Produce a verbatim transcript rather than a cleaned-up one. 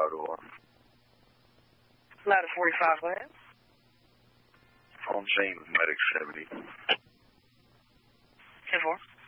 door. Ladder forty-five, go ahead. Phone same, medic seventy. ten four.